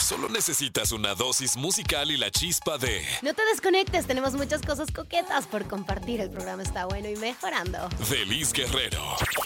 Solo necesitas una dosis musical y la chispa de No te desconectes, tenemos muchas cosas coquetas por compartir. El programa está bueno y mejorando. Liz Guerrero.